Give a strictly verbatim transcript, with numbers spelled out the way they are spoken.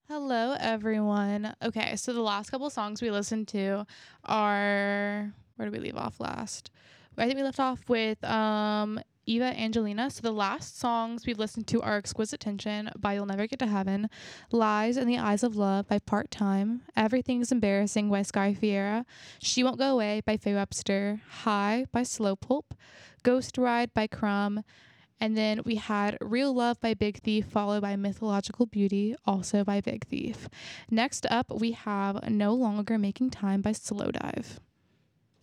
Hello, everyone. Okay, so the last couple songs we listened to are where did we leave off last? I think we left off with um Eva Angelina. So the last songs we've listened to are Exquisite Tension by You'll Never Get to Heaven, Lies in the Eyes of Love by Part Time, Everything's Embarrassing by Sky Fiera, She Won't Go Away by Faye Webster, High by Slow Pulp, Ghost Ride by Crumb, and then we had Real Love by Big Thief, followed by Mythological Beauty, also by Big Thief. Next up, we have No Longer Making Time by Slow Dive.